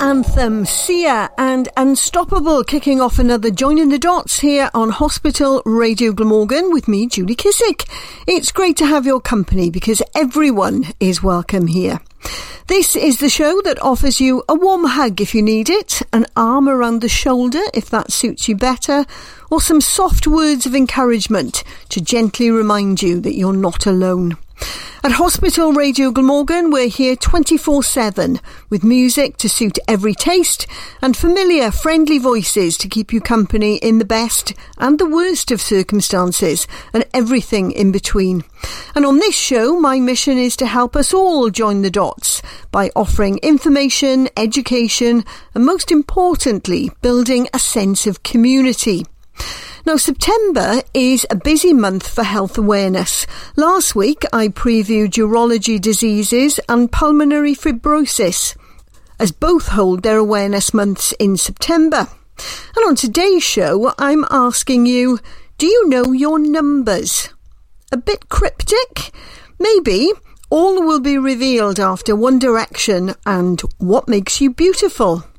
anthem, Sia and Unstoppable, kicking off another Joining the Dots here on Hospital Radio Glamorgan with me, Julie Kissick. It's great to have your company because everyone is welcome here. This is the show that offers you a warm hug if you need it, an arm around the shoulder if that suits you better, or some soft words of encouragement to gently remind you that you're not alone. At Hospital Radio Glamorgan, we're here 24/7 with music to suit every taste and familiar, friendly voices to keep you company in the best and the worst of circumstances and everything in between. And on this show, my mission is to help us all join the dots by offering information, education, and most importantly, building a sense of community. Now, September is a busy month for health awareness. Last week, I previewed urology diseases and pulmonary fibrosis, as both hold their awareness months in September. And on today's show, I'm asking you, do you know your numbers? A bit cryptic? Maybe. All will be revealed after One Direction and What Makes You Beautiful.